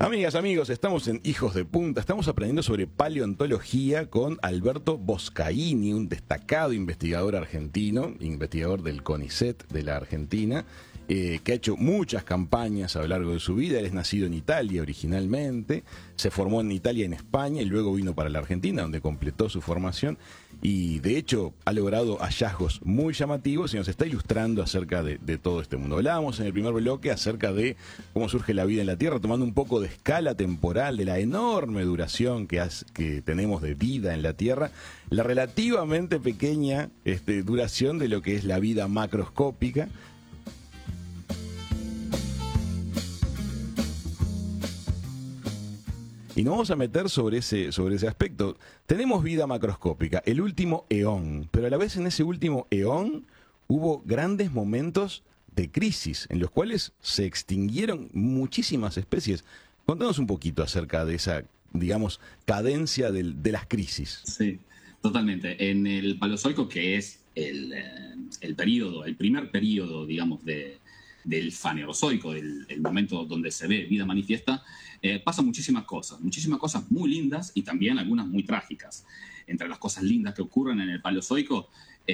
Amigas, amigos, estamos en Hijos de Punta, estamos aprendiendo sobre paleontología con Alberto Boscaini, un destacado investigador argentino, investigador del CONICET de la Argentina, que ha hecho muchas campañas a lo largo de su vida. Él es nacido en Italia originalmente, se formó en Italia y en España y luego vino para la Argentina, donde completó su formación y de hecho ha logrado hallazgos muy llamativos y nos está ilustrando acerca de todo este mundo. Hablábamos en el primer bloque acerca de cómo surge la vida en la Tierra, tomando un poco de escala temporal de la enorme duración que tenemos de vida en la Tierra, la relativamente pequeña duración de lo que es la vida macroscópica. Y nos vamos a meter sobre ese aspecto. Tenemos vida macroscópica, el último eón, pero a la vez en ese último eón hubo grandes momentos de crisis en los cuales se extinguieron muchísimas especies. Contanos un poquito acerca de esa, digamos, cadencia de las crisis. Sí, totalmente. En el Paleozoico, que es el primer periodo, digamos, del Fanerozoico, el momento donde se ve vida manifiesta, pasan muchísimas cosas muy lindas y también algunas muy trágicas. Entre las cosas lindas que ocurren en el Paleozoico,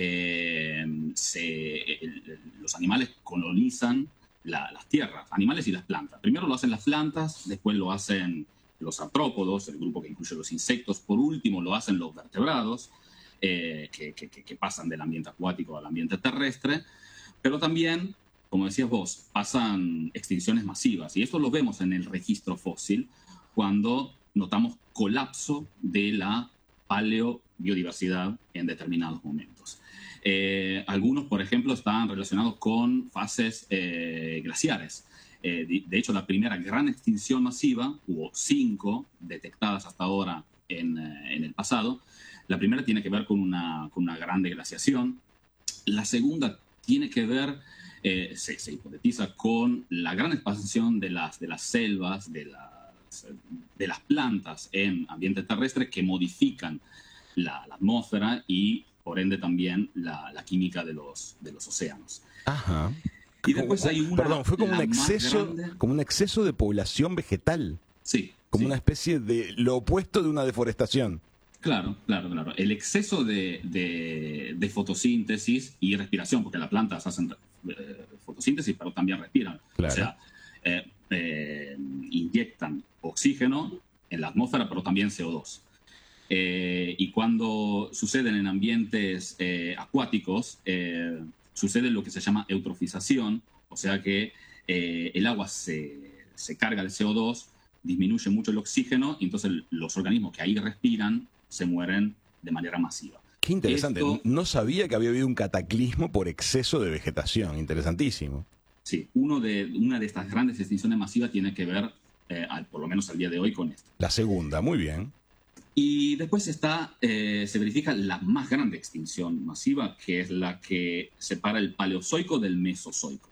los animales colonizan las tierras, animales y las plantas. Primero lo hacen las plantas, después lo hacen los artrópodos, el grupo que incluye los insectos, por último lo hacen los vertebrados, que pasan del ambiente acuático al ambiente terrestre, pero también, como decías vos, pasan extinciones masivas, y esto lo vemos en el registro fósil cuando notamos colapso de la paleobiodiversidad en determinados momentos. Algunos, por ejemplo, están relacionados con fases glaciares. De hecho, la primera gran extinción masiva, hubo 5 detectadas hasta ahora en el pasado. La primera tiene que ver con una gran glaciación. La segunda tiene que ver, se hipotetiza, con la gran expansión de las selvas, de las plantas en ambiente terrestre que modifican la atmósfera y, por ende, también la química de los océanos. Ajá. Y después hay una... Perdón, fue como un exceso de población vegetal. Sí. Como sí. una especie de lo opuesto de una deforestación. Claro. El exceso de fotosíntesis y respiración, porque las plantas hacen fotosíntesis, pero también respiran. Claro. O sea, inyectan oxígeno en la atmósfera, pero también CO2. Y cuando suceden en ambientes acuáticos, sucede lo que se llama eutrofización, o sea que el agua se carga de CO2, disminuye mucho el oxígeno, y entonces los organismos que ahí respiran se mueren de manera masiva. Qué interesante. No sabía que había habido un cataclismo por exceso de vegetación. Interesantísimo. Sí, una de estas grandes extinciones masivas tiene que ver, por lo menos al día de hoy, con esto. La segunda, muy bien. Y después se verifica la más grande extinción masiva, que es la que separa el Paleozoico del Mesozoico,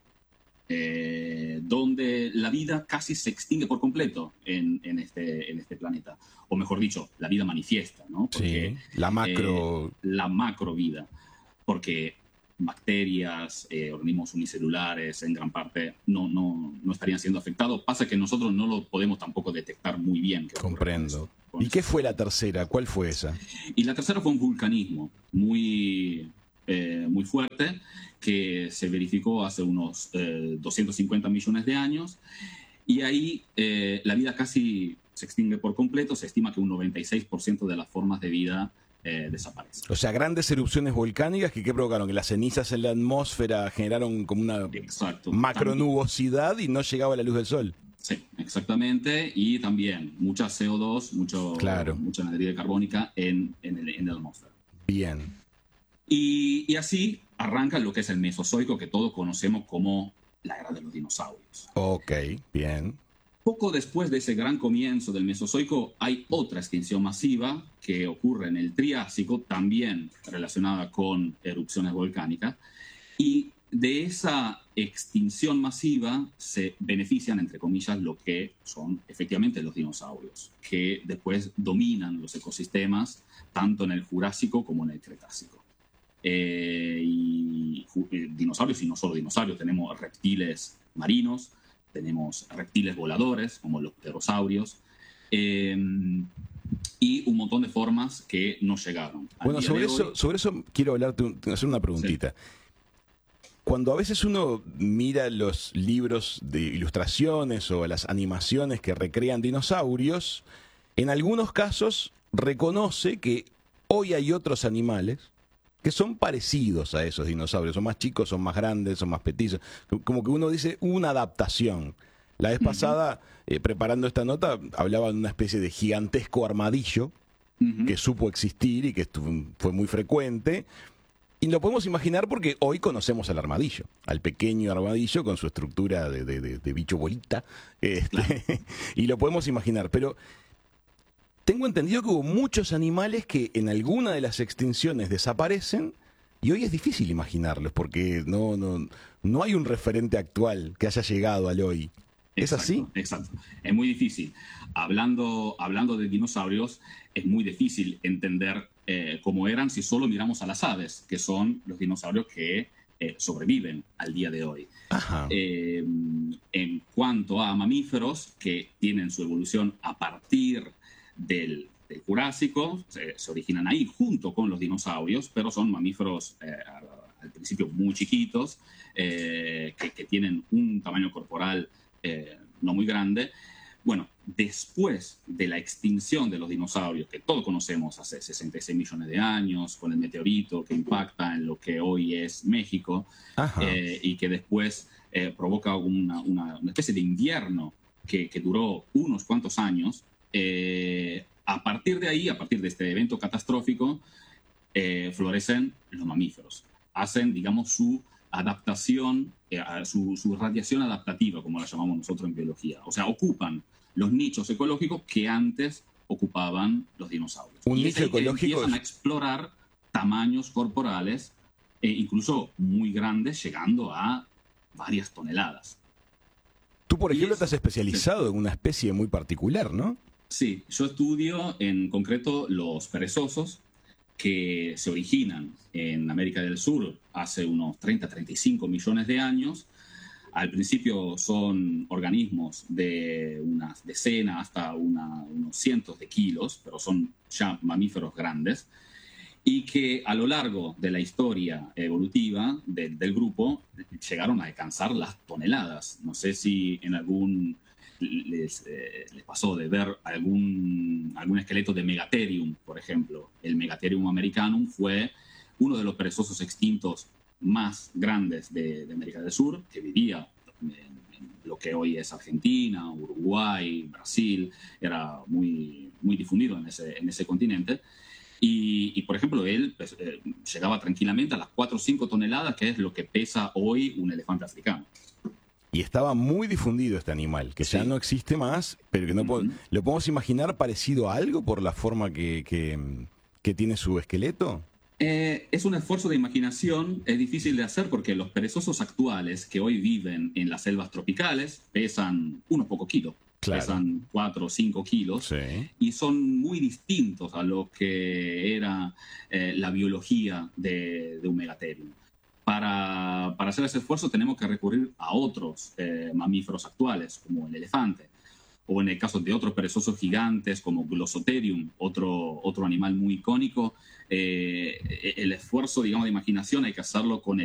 donde la vida casi se extingue por completo en este planeta. O mejor dicho, la vida manifiesta, ¿no? Porque, sí, la macrovida. Porque bacterias, organismos unicelulares, en gran parte no estarían siendo afectados. Pasa que nosotros no lo podemos tampoco detectar muy bien. Comprendo. ¿Y qué fue la tercera? ¿Cuál fue esa? Y la tercera fue un vulcanismo muy fuerte que se verificó hace unos 250 millones de años, y ahí la vida casi se extingue por completo. Se estima que un 96% de las formas de vida desaparecen. O sea, grandes erupciones volcánicas que provocaron que las cenizas en la atmósfera generaron como una macronubosidad y no llegaba la luz del sol. Sí, exactamente, y también mucha CO2, mucha anhidride carbónica en la atmósfera. Bien. Y así arranca lo que es el Mesozoico, que todos conocemos como la era de los dinosaurios. Ok, bien. Poco después de ese gran comienzo del Mesozoico hay otra extinción masiva que ocurre en el Triásico, también relacionada con erupciones volcánicas, y de esa extinción masiva se benefician, entre comillas, lo que son efectivamente los dinosaurios, que después dominan los ecosistemas tanto en el Jurásico como en el Cretácico. Dinosaurios, y no solo dinosaurios, tenemos reptiles marinos, tenemos reptiles voladores, como los pterosaurios, y un montón de formas que no llegaron. Bueno, sobre eso quiero hacer una preguntita. Sí. Cuando a veces uno mira los libros de ilustraciones o las animaciones que recrean dinosaurios, en algunos casos reconoce que hoy hay otros animales que son parecidos a esos dinosaurios. Son más chicos, son más grandes, son más petizos. Como que uno dice una adaptación. La vez pasada, preparando esta nota, hablaba de una especie de gigantesco armadillo que supo existir y que fue muy frecuente. Y lo podemos imaginar porque hoy conocemos al armadillo, al pequeño armadillo con su estructura de bicho bolita. Claro. Y lo podemos imaginar. Pero tengo entendido que hubo muchos animales que en alguna de las extinciones desaparecen y hoy es difícil imaginarlos porque no hay un referente actual que haya llegado al hoy. ¿Es así? Exacto. Es muy difícil. Hablando de dinosaurios, es muy difícil entender cómo eran si solo miramos a las aves, que son los dinosaurios que sobreviven al día de hoy. En cuanto a mamíferos que tienen su evolución a partir del Jurásico, se originan ahí junto con los dinosaurios, pero son mamíferos al principio muy chiquitos, que tienen un tamaño corporal no muy grande. Bueno, después de la extinción de los dinosaurios, que todos conocemos hace 66 millones de años, con el meteorito que impacta en lo que hoy es México, y que después provoca una especie de invierno que duró unos cuantos años, a partir de ahí, a partir de este evento catastrófico, florecen los mamíferos. Hacen, digamos, su adaptación, su radiación adaptativa, como la llamamos nosotros en biología. O sea, ocupan los nichos ecológicos que antes ocupaban los dinosaurios. Un nicho ecológico. Empiezan a explorar tamaños corporales, incluso muy grandes, llegando a varias toneladas. Tú, por ejemplo, te has especializado en una especie muy particular, ¿no? Sí, yo estudio en concreto los perezosos, que se originan en América del Sur hace unos 30-35 millones de años. Al principio son organismos de unas decenas hasta unos cientos de kilos, pero son ya mamíferos grandes, y que a lo largo de la historia evolutiva del grupo llegaron a alcanzar las toneladas. No sé si en algún les pasó de ver algún esqueleto de Megatherium, por ejemplo. El Megatherium americanum fue uno de los perezosos extintos más grandes de América del Sur, que vivía en lo que hoy es Argentina, Uruguay, Brasil. Era muy, muy difundido en ese continente. Y, por ejemplo, él llegaba tranquilamente a las 4 o 5 toneladas, que es lo que pesa hoy un elefante africano. Y estaba muy difundido este animal, que ya no existe más, pero que no ¿lo podemos imaginar parecido a algo por la forma que tiene su esqueleto? Es un esfuerzo de imaginación, es difícil de hacer porque los perezosos actuales que hoy viven en las selvas tropicales pesan unos pocos kilos. Claro. Pesan 4 o 5 kilos, y son muy distintos a lo que era la biología de un Megatherium. Para hacer ese esfuerzo tenemos que recurrir a otros mamíferos actuales, como el elefante, o en el caso de otros perezosos gigantes como Glossotherium, otro animal muy icónico. El esfuerzo, digamos, de imaginación hay que hacerlo con el